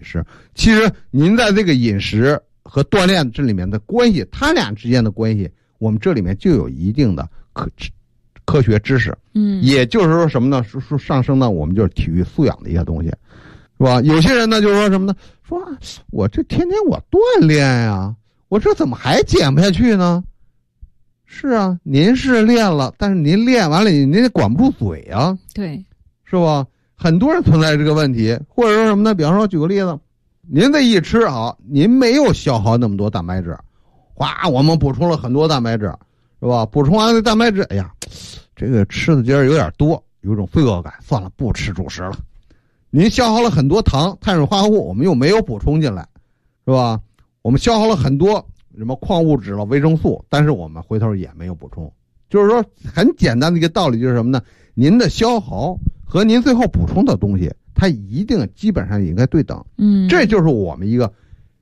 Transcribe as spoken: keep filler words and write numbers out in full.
食。其实您在这个饮食和锻炼这里面的关系，它俩之间的关系，我们这里面就有一定的科科学知识。 嗯， 也就是说什么呢？说说上升呢，我们就是体育素养的一些东西，是吧？有些人呢就是说什么呢？说我这天天我锻炼呀，我这怎么还减不下去呢？是啊，您是练了，但是您练完了，您也管不住嘴啊， 对， 是吧？很多人存在这个问题，或者说什么呢？比方说举个例子，您这一吃好，您没有消耗那么多蛋白质，哗，我们补充了很多蛋白质，是吧？补充完了蛋白质，哎呀，这个吃的今儿有点多，有种罪恶感，算了，不吃主食了。您消耗了很多糖、碳水化合物，我们又没有补充进来，是吧？我们消耗了很多什么矿物质了、维生素，但是我们回头也没有补充。就是说，很简单的一个道理就是什么呢？您的消耗和您最后补充的东西，它一定基本上应该对等。 嗯， 这就是我们一个